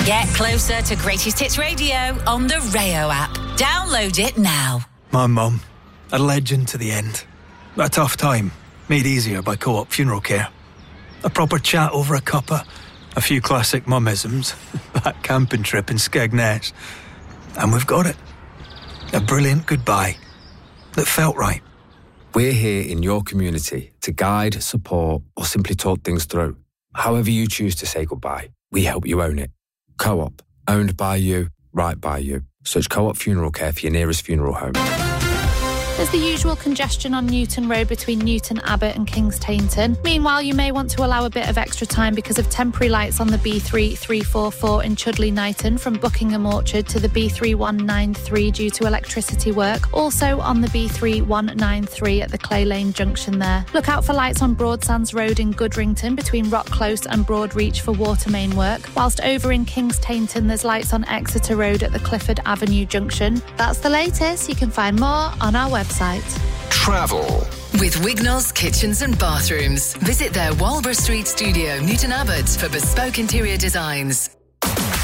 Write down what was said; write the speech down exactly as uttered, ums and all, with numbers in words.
Get closer to Greatest Hits Radio on the Rayo app. Download it now. My mum, a legend to the end. A tough time, made easier by Co-op Funeral Care. A proper chat over a cuppa, a few classic mummisms, that camping trip in Skegness. And we've got it. A brilliant goodbye that felt right. We're here in your community to guide, support, or simply talk things through. However you choose to say goodbye, we help you own it. Co-op, owned by you, right by you. Search Co-op Funeral Care for your nearest funeral home. There's the usual congestion on Newton Road between Newton Abbot and Kings Tainton. Meanwhile, you may want to allow a bit of extra time because of temporary lights on the B three three four four in Chudley Knighton from Buckingham Orchard to the B three one nine three due to electricity work. Also on the B three one nine three at the Clay Lane junction there. Look out for lights on Broadsands Road in Goodrington between Rock Close and Broadreach for water main work. Whilst over in Kings Tainton, there's lights on Exeter Road at the Clifford Avenue junction. That's the latest. You can find more on our website. Travel with Wignall's Kitchens and Bathrooms. Visit their Walborough Street studio, Newton Abbot, for bespoke interior designs.